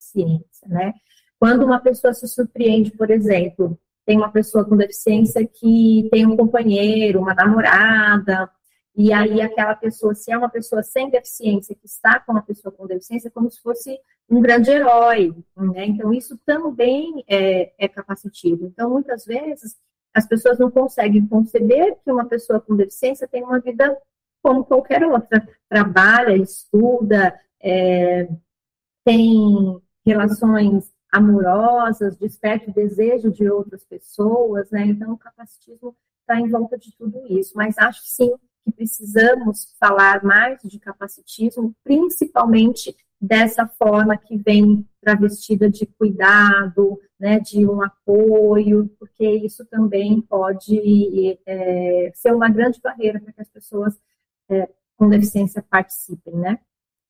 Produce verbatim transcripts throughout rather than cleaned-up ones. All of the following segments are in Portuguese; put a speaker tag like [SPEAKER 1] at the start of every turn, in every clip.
[SPEAKER 1] deficiência, né? Quando uma pessoa se surpreende, por exemplo, tem uma pessoa com deficiência que tem um companheiro, uma namorada, e aí aquela pessoa, se é uma pessoa sem deficiência que está com uma pessoa com deficiência, é como se fosse um grande herói, né? Então, isso também é, é capacitivo. Então, muitas vezes, as pessoas não conseguem conceber que uma pessoa com deficiência tem uma vida como qualquer outra. Trabalha, estuda, é, tem relações amorosas, desperta o desejo de outras pessoas, né? Então, o capacitismo está em volta de tudo isso. Mas acho, sim, que precisamos falar mais de capacitismo, principalmente dessa forma que vem travestida de cuidado, né, de um apoio, porque isso também pode é, ser uma grande barreira para que as pessoas é, com deficiência participem, né?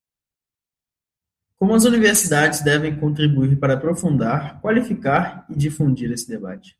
[SPEAKER 2] Como as universidades devem contribuir para aprofundar, qualificar e difundir esse debate?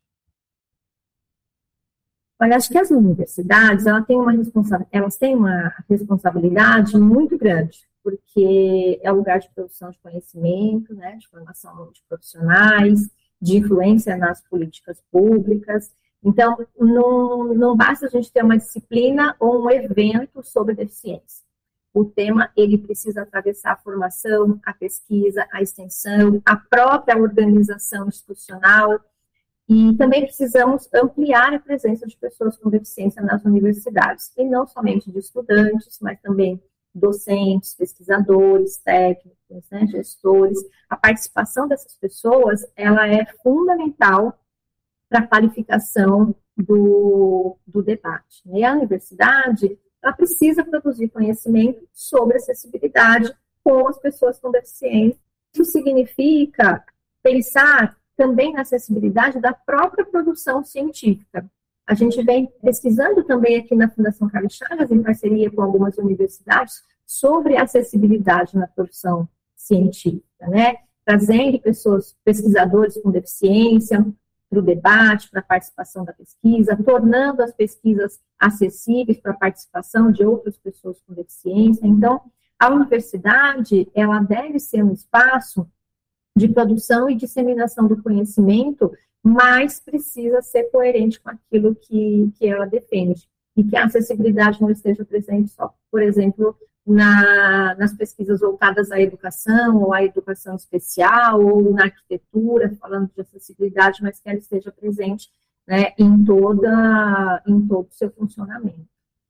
[SPEAKER 1] Olha, acho que as universidades, elas têm uma, responsa- elas têm uma responsabilidade muito grande, porque é um lugar de produção de conhecimento, né, de formação de profissionais, de influência nas políticas públicas. Então, não, não basta a gente ter uma disciplina ou um evento sobre deficiência. O tema, ele precisa atravessar a formação, a pesquisa, a extensão, a própria organização institucional. E também precisamos ampliar a presença de pessoas com deficiência nas universidades, e não somente de estudantes, mas também docentes, pesquisadores, técnicos, né, gestores. A participação dessas pessoas, ela é fundamental para a qualificação do, do debate. E a universidade, ela precisa produzir conhecimento sobre acessibilidade com as pessoas com deficiência. Isso significa pensar também na acessibilidade da própria produção científica. A gente vem pesquisando também aqui na Fundação Carlos Chagas, em parceria com algumas universidades, sobre acessibilidade na produção científica, né? Trazendo pessoas, pesquisadores com deficiência para o debate, para a participação da pesquisa, tornando as pesquisas acessíveis para a participação de outras pessoas com deficiência. Então, a universidade, ela deve ser um espaço de produção e disseminação do conhecimento, mas precisa ser coerente com aquilo que, que ela defende. E que a acessibilidade não esteja presente só, por exemplo, na, nas pesquisas voltadas à educação, ou à educação especial, ou na arquitetura, falando de acessibilidade, mas que ela esteja presente, né, em, toda, em todo o seu funcionamento.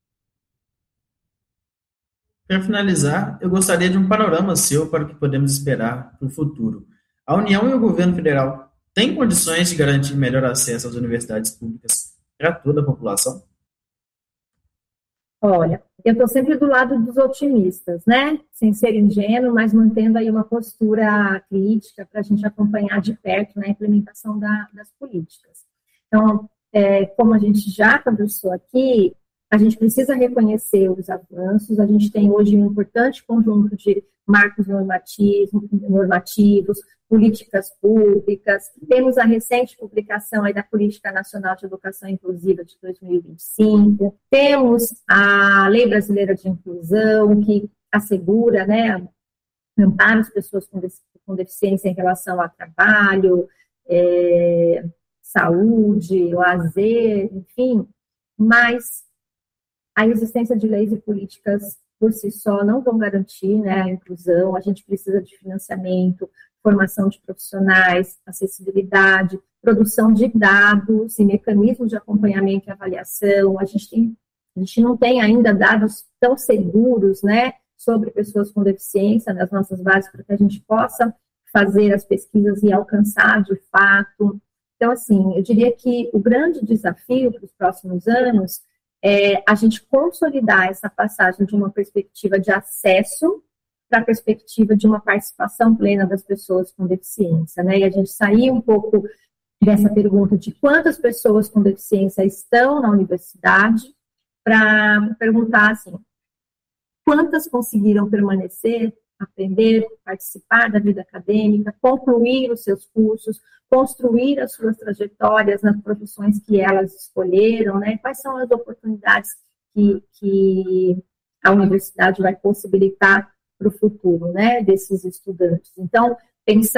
[SPEAKER 2] Para finalizar, eu gostaria de um panorama seu para o que podemos esperar para o futuro. A União e o governo federal têm condições de garantir melhor acesso às universidades públicas para toda a população?
[SPEAKER 1] Olha, eu estou sempre do lado dos otimistas, né? Sem ser ingênuo, mas mantendo aí uma postura crítica para a gente acompanhar de perto, né, a implementação da, das políticas. Então, é, como a gente já conversou aqui, a gente precisa reconhecer os avanços. A gente tem hoje um importante conjunto de marcos normativos, normativos, políticas públicas. Temos a recente publicação aí da Política Nacional de Educação Inclusiva de dois mil e vinte e cinco. Temos a Lei Brasileira de Inclusão, que assegura, né, ampara as pessoas com, com deficiência em relação a trabalho, é, saúde, lazer, enfim, mas a existência de leis e políticas por si só não vão garantir, né, a inclusão. A gente precisa de financiamento, formação de profissionais, acessibilidade, produção de dados e mecanismos de acompanhamento e avaliação. A gente, tem, a gente não tem ainda dados tão seguros, né, sobre pessoas com deficiência nas nossas bases para que a gente possa fazer as pesquisas e alcançar de fato. Então, assim, eu diria que o grande desafio para os próximos anos é a gente consolidar essa passagem de uma perspectiva de acesso para a perspectiva de uma participação plena das pessoas com deficiência, né? E a gente sair um pouco dessa pergunta de quantas pessoas com deficiência estão na universidade para perguntar, assim, quantas conseguiram permanecer, aprender, participar da vida acadêmica, concluir os seus cursos, construir as suas trajetórias nas profissões que elas escolheram, né? Quais são as oportunidades que, que a universidade vai possibilitar para o futuro, né, desses estudantes. Então, pensar